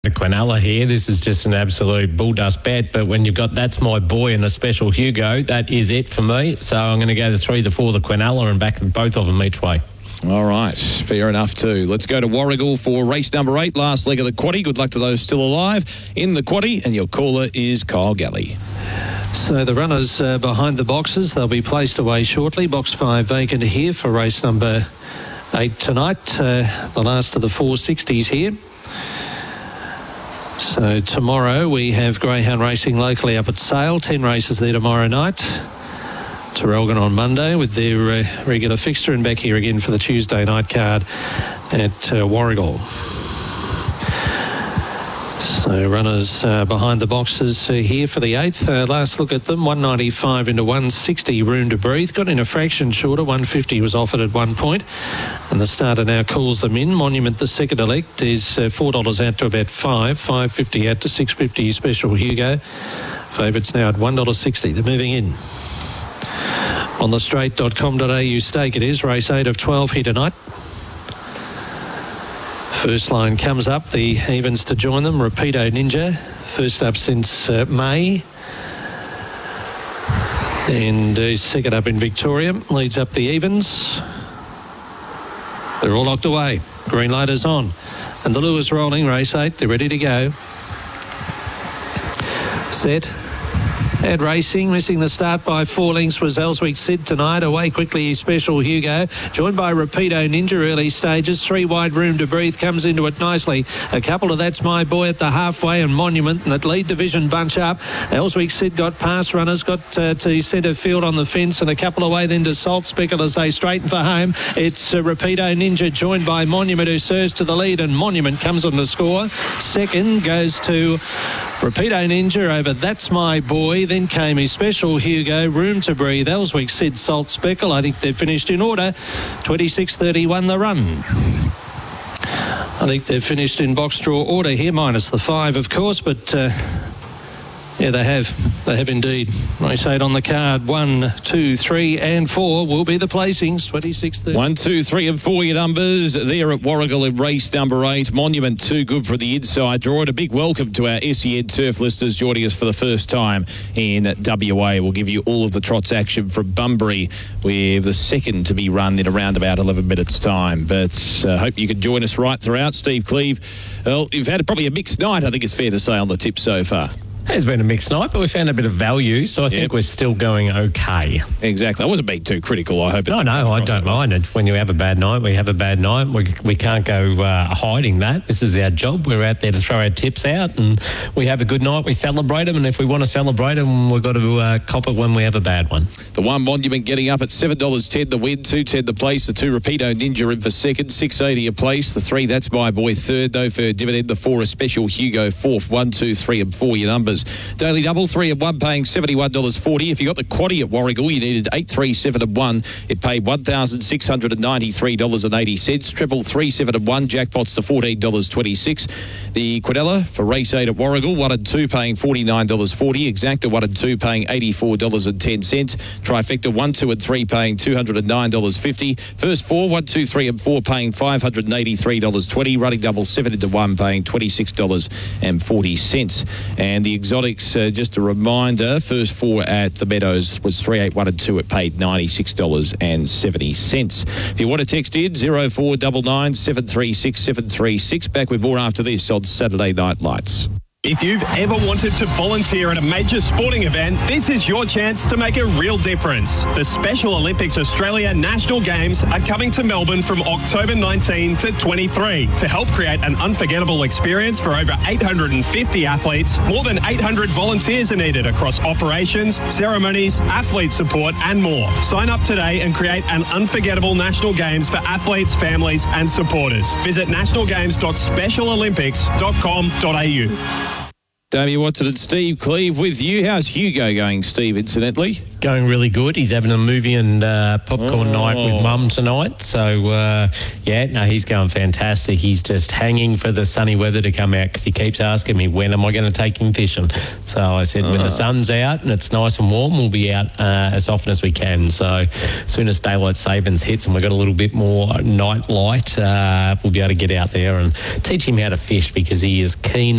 Quinella here. This is just an absolute bulldust bet, but when you've got That's My Boy and a Special Hugo, that is it for me. So I'm going to go the 3, the 4, the Quinella and back both of them each way. All right, fair enough too. Let's go to Warragul for race number 8, last leg of the quaddie. Good luck to those still alive in the quaddie, and your caller is Kyle Galley. So the runners behind the boxes, they'll be placed away shortly. Box 5 vacant here for race number 8 tonight. The last of the 460s here. So tomorrow we have greyhound racing locally up at Sale. 10 races there tomorrow night. Terrelgan on Monday with their regular fixture, and back here again for the Tuesday night card at Warragul. So runners behind the boxes here for the 8th. Last look at them, 195 into 160, Room to Breathe. Got in a fraction shorter, 150 was offered at one point. And the starter now calls them in. Monument, the second elect, is $4 out to about $5.50 out to $6.50 Special Hugo. Favourites now at $1.60. They're moving in. On the straight.com.au stake it is, race 8 of 12 here tonight. First line comes up, the evens to join them. Rapido Ninja, first up since May. And second up in Victoria, leads up the evens. They're all locked away. Green light is on. And the lure's rolling, race 8, they're ready to go. Set. And racing, missing the start by 4 lengths was Elswick Sid tonight. Away quickly, Special Hugo, joined by Rapido Ninja, early stages. 3 wide, Room to Breathe, comes into it nicely. A couple of That's My Boy at the halfway, and Monument, and that lead division bunch up. Elswick Sid got past runners, got to centre field on the fence, and a couple away then to Salt Speckle as they straighten for home. It's Rapido Ninja, joined by Monument, who serves to the lead, and Monument comes on the score. Second goes to Rapido Ninja over That's My Boy. Then came his Special Hugo, Room to Breathe, Elswick Sid, Salt Speckle. I think they've finished in order. 26.31 the run. I think they've finished in box draw order here, minus the 5, of course, but yeah, they have. They have indeed. Race 8 on the card. 1, 2, 3 and 4 will be the placings. 26.30. 1, 2, 3 and 4 your numbers there at Warragul in race number 8. Monument too good for the inside draw. And a big welcome to our SEN turf listeners joining us for the first time in WA. We'll give you all of the trots action from Bunbury with the second to be run in around about 11 minutes time. But hope you can join us right throughout. Steve Cleve, well, you've had probably a mixed night, I think it's fair to say, on the tips so far. It's been a mixed night, but we found a bit of value, so I think we're still going okay. Exactly. I wasn't being too critical. I hope. No, I don't mind it. When you have a bad night, we have a bad night. We can't go hiding that. This is our job. We're out there to throw our tips out, and we have a good night. We celebrate them, and if we want to celebrate them, we've got to cop it when we have a bad one. The 1 Monument getting up at $7.10 the win, $2.10 the place. The 2 Rapido Ninja in for second, $6.80 a place. The 3 That's My Boy third, no fair dividend. The 4 a Special Hugo fourth. 1, 2, 3 and 4 your numbers. Daily double, 3 and 1 paying $71.40. If you got the quaddie at Warragul, you needed 8, 3, 7 and 1. It paid $1,693.80. Triple 3, 7 and 1. Jackpots to $14.26. The Quinella for race 8 at Warragul, 1 and 2 paying $49.40. Exacta 1 and 2 paying $84.10. Trifecta 1, 2 and 3 paying $209.50. First 4, 1, 2, 3 and 4 paying $583.20. Running double 7 into 1 paying $26.40. And the exotics, just a reminder, first 4 at the Meadows was 3, 8, 1 and 2. It paid $96.70. If you want to text in, 0499 736 736. Back with more after this on Saturday Night Lights. If you've ever wanted to volunteer at a major sporting event, this is your chance to make a real difference. The Special Olympics Australia National Games are coming to Melbourne from October 19 to 23 to help create an unforgettable experience for over 850 athletes. More than 800 volunteers are needed across operations, ceremonies, athlete support and more. Sign up today and create an unforgettable National Games for athletes, families and supporters. Visit nationalgames.specialolympics.com.au. Damien Watson and Steve Cleve with you. How's Hugo going, Steve, incidentally? Going really good. He's having a movie and popcorn night with Mum tonight. So, he's going fantastic. He's just hanging for the sunny weather to come out because he keeps asking me, when am I going to take him fishing? So I said, when the sun's out and it's nice and warm, we'll be out as often as we can. So as soon as daylight savings hits and we've got a little bit more night light, we'll be able to get out there and teach him how to fish because he is keen